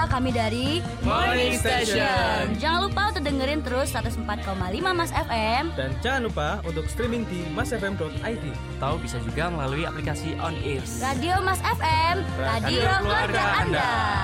Kami dari Morning Station. Jangan lupa untuk dengerin terus 104,5 Mas FM. Dan jangan lupa untuk streaming di masfm.id. Atau bisa juga melalui aplikasi On Air. Radio Mas FM, radio keluarga Anda.